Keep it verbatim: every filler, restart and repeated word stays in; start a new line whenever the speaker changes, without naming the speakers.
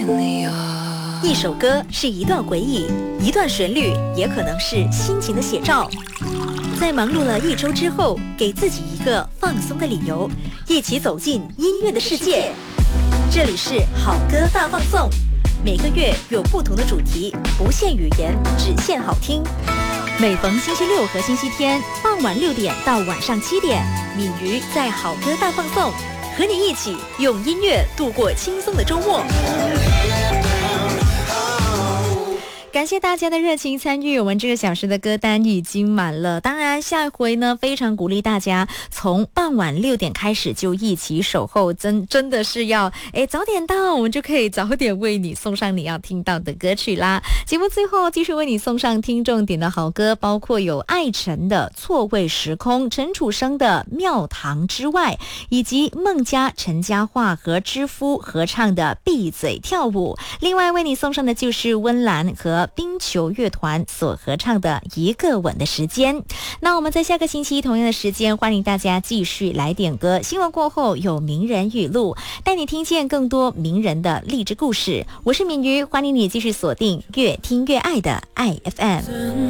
一首歌是一段回忆，一段旋律也可能是心情的写照。在忙碌了一周之后，给自己一个放松的理由，一起走进音乐的世界。这里是好歌大放送，每个月有不同的主题，不限语言，只限好听。每逢星期六和星期天傍晚六点到晚上七点，敏瑜在好歌大放送，和你一起用音乐度过轻松的周末。感谢大家的热情参与，我们这个小时的歌单已经满了。当然下一回呢，非常鼓励大家从傍晚六点开始就一起守候，真真的是要诶早点到，我们就可以早点为你送上你要听到的歌曲啦。节目最后继续为你送上听众点的好歌，包括有艾辰的错位时空，陈楚生的庙堂之外，以及孟佳、陈嘉桦和知夫合唱的闭嘴跳舞。另外为你送上的就是温岚和冰球乐团所合唱的一个吻的时间。那我们在下个星期同样的时间，欢迎大家继续来点歌。新闻过后有名人语录，带你听见更多名人的励志故事。我是敏瑜，欢迎你继续锁定越听越爱的爱 F M。